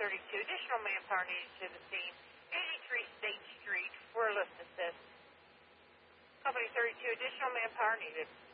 32, additional manpower needed to the scene. 83 State Street for lift assist. Company 32, additional manpower needed.